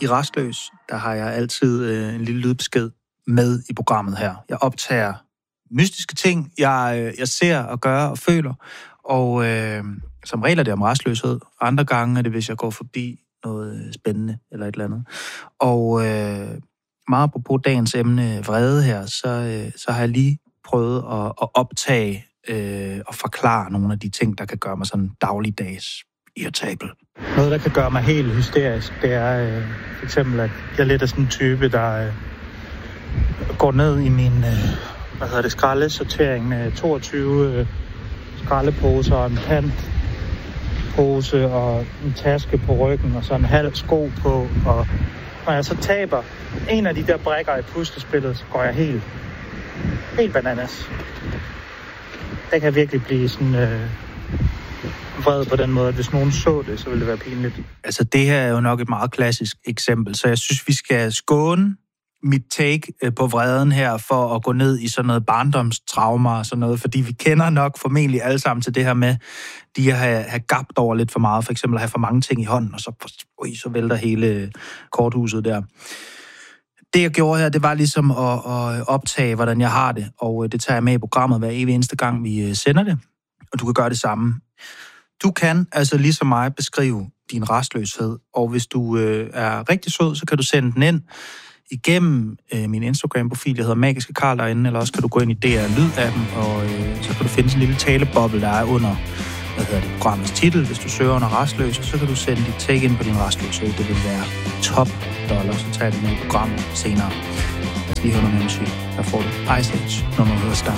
I Rastløs, der har jeg altid en lille lydbesked med i programmet her. Jeg optager mystiske ting, jeg ser og gør og føler, og som regel er det om rastløshed. Andre gange er det, hvis jeg går forbi noget spændende eller et eller andet. Og meget apropos dagens emne vrede her, så har jeg lige prøvet at optage og forklare nogle af de ting, der kan gøre mig sådan dagligdags irritabel. Noget, der kan gøre mig helt hysterisk, det er for eksempel, at jeg lidt er sådan en type, der går ned i min skraldesortering med 22 skraldeposer og en pantpose og en taske på ryggen og så en halv sko på. Og når jeg så taber en af de der brikker i puslespillet, så går jeg helt bananas. Der kan virkelig blive sådan vred på den måde, at hvis nogen så det, så ville det være pinligt. Altså det her er jo nok et meget klassisk eksempel, så jeg synes, vi skal skåne mit take på vreden her for at gå ned i sådan noget barndomstrauma og sådan noget, fordi vi kender nok formentlig alle sammen til det her med de at have gabt over lidt for meget, for eksempel at have for mange ting i hånden, og så vælter hele korthuset der. Det, jeg gjorde her, det var ligesom at optage, hvordan jeg har det, og det tager jeg med i programmet hver evig eneste gang, vi sender det, og du kan gøre det samme. Du kan altså ligesom mig beskrive din rastløshed, og hvis du er rigtig sød, så kan du sende den ind igennem min Instagram-profil, jeg hedder Magiske Karl derinde, eller også kan du gå ind i DR Lyd-appen, og så kan du finde sådan en lille taleboble, der er under programmets titel. Hvis du søger under rastløs, så kan du sende dit take ind på din rastløshed. Det vil være top dollar, så tager det med i programmet senere. Lad os lige høre noget musik. Der får du Ice Age, når man hedder Star.